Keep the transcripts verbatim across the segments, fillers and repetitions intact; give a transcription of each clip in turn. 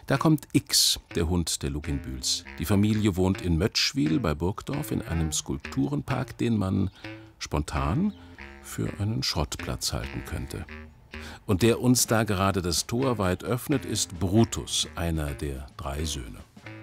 Da kommt X, der Hund der Luginbühls. Die Familie wohnt in Mötschwil bei Burgdorf in einem Skulpturenpark, den man spontan für einen Schrottplatz halten könnte. Und der uns da gerade das Tor weit öffnet, ist Brutus, einer der drei Söhne.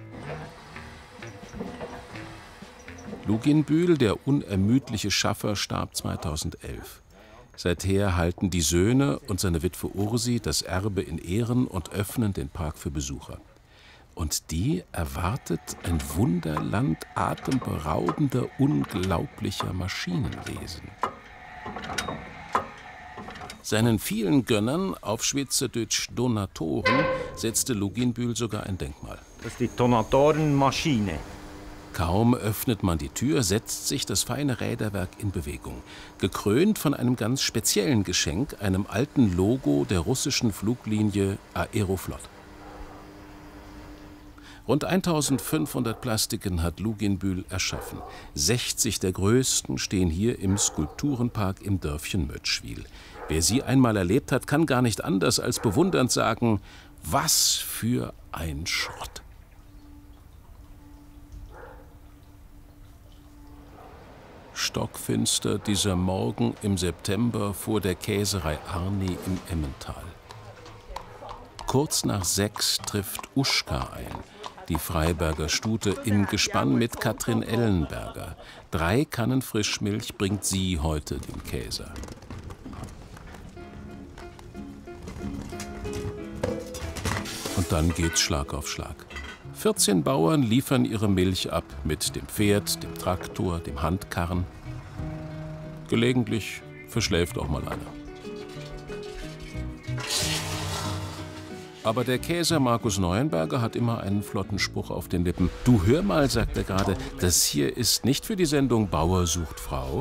Luginbühl, der unermüdliche Schaffer, starb zweitausendelf. Seither halten die Söhne und seine Witwe Ursi das Erbe in Ehren und öffnen den Park für Besucher. Und die erwartet ein Wunderland atemberaubender, unglaublicher Maschinenwesen. Seinen vielen Gönnern, auf Schweizerdeutsch Donatoren, setzte Luginbühl sogar ein Denkmal. Das ist die Donatorenmaschine. Kaum öffnet man die Tür, setzt sich das feine Räderwerk in Bewegung. Gekrönt von einem ganz speziellen Geschenk, einem alten Logo der russischen Fluglinie Aeroflot. Rund eintausendfünfhundert Plastiken hat Luginbühl erschaffen. sechzig der größten stehen hier im Skulpturenpark im Dörfchen Mötschwil. Wer sie einmal erlebt hat, kann gar nicht anders als bewundernd sagen, was für ein Schrott. Stockfinster dieser Morgen im September vor der Käserei Arni im Emmental. Kurz nach sechs trifft Uschka ein, die Freiberger Stute, im Gespann mit Katrin Ellenberger. Drei Kannen Frischmilch bringt sie heute dem Käser. Und dann geht's Schlag auf Schlag. vierzehn Bauern liefern ihre Milch ab mit dem Pferd, dem Traktor, dem Handkarren. Gelegentlich verschläft auch mal einer. Aber der Käser Markus Neuenberger hat immer einen flotten Spruch auf den Lippen. Du hör mal, sagt er gerade, das hier ist nicht für die Sendung Bauer sucht Frau.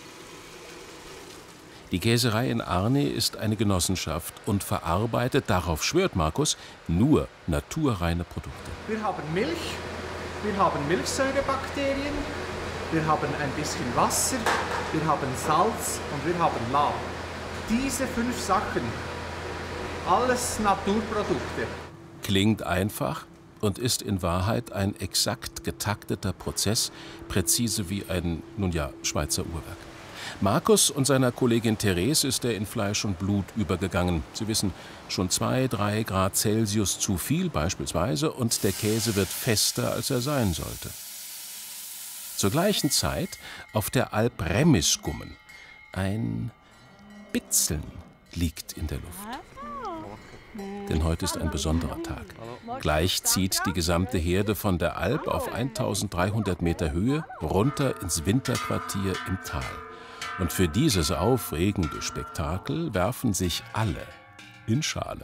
Die Käserei in Arni ist eine Genossenschaft und verarbeitet, darauf schwört Markus, nur naturreine Produkte. Wir haben Milch, wir haben Milchsäurebakterien, wir haben ein bisschen Wasser, wir haben Salz und wir haben Lahm. Diese fünf Sachen, alles Naturprodukte. Klingt einfach und ist in Wahrheit ein exakt getakteter Prozess, präzise wie ein, nun ja, Schweizer Uhrwerk. Markus und seiner Kollegin Therese ist er in Fleisch und Blut übergegangen. Sie wissen, schon zwei, drei Grad Celsius zu viel beispielsweise und der Käse wird fester, als er sein sollte. Zur gleichen Zeit auf der Alp Remiskummen. Ein Bitzeln liegt in der Luft. Denn heute ist ein besonderer Tag. Gleich zieht die gesamte Herde von der Alp auf eintausenddreihundert Meter Höhe runter ins Winterquartier im Tal. Und für dieses aufregende Spektakel werfen sich alle in Schale.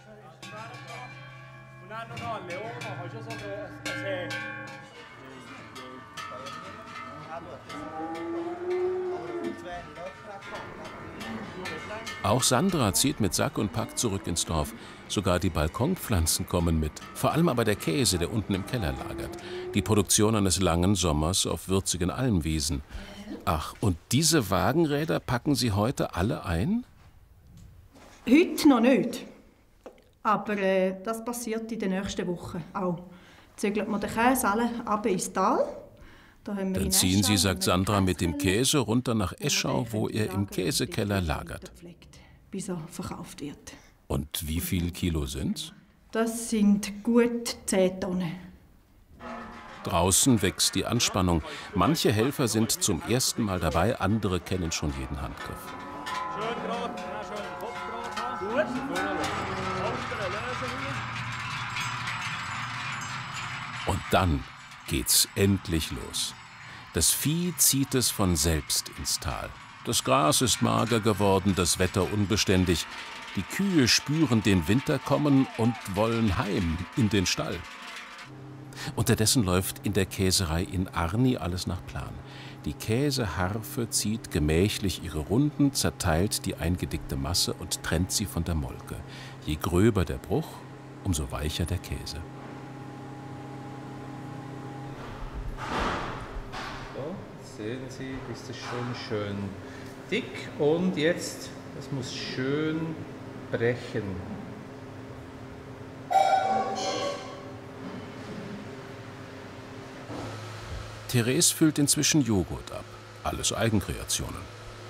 Auch Sandra zieht mit Sack und Pack zurück ins Dorf. Sogar die Balkonpflanzen kommen mit. Vor allem aber der Käse, der unten im Keller lagert. Die Produktion eines langen Sommers auf würzigen Almwiesen. Ach, und diese Wagenräder packen Sie heute alle ein? Heute noch nicht. Aber äh, das passiert in den nächsten Wochen auch. Zügelt man den Käse alle ab ins Tal. Da haben wir Dann ziehen Sie, sagt Sandra, mit dem Käse runter nach Eschau, wo er im Käsekeller lagert. Bis er verkauft wird. Und wie viel Kilo sind's? Das sind gut zehn Tonnen. Draußen wächst die Anspannung. Manche Helfer sind zum ersten Mal dabei, andere kennen schon jeden Handgriff. Und dann geht's endlich los. Das Vieh zieht es von selbst ins Tal. Das Gras ist mager geworden, das Wetter unbeständig. Die Kühe spüren den Winter kommen und wollen heim in den Stall. Unterdessen läuft in der Käserei in Arni alles nach Plan. Die Käseharfe zieht gemächlich ihre Runden, zerteilt die eingedickte Masse und trennt sie von der Molke. Je gröber der Bruch, umso weicher der Käse. So, sehen Sie, ist es schon schön dick und jetzt, das muss schön brechen. Therese füllt inzwischen Joghurt ab. Alles Eigenkreationen.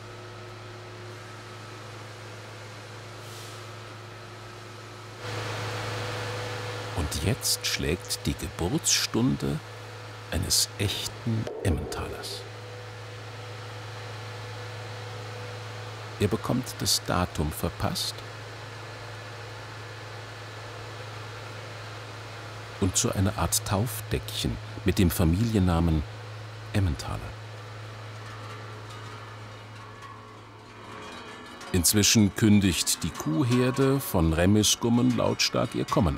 Und jetzt schlägt die Geburtsstunde eines echten Emmentalers. Er bekommt das Datum verpasst und so eine Art Taufdeckchen mit dem Familiennamen Emmentaler. Inzwischen kündigt die Kuhherde von Remmisgummen lautstark ihr Kommen